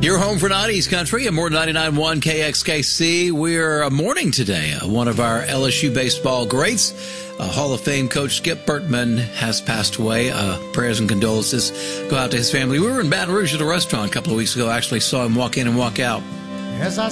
Your home for 90s country at more 99.1 KXKC. We're mourning today one of our LSU baseball greats. Hall of Fame coach Skip Bertman has passed away. Prayers and condolences go out to his family. We were in Baton Rouge at a restaurant a couple of weeks ago. Actually saw him walk in and walk out.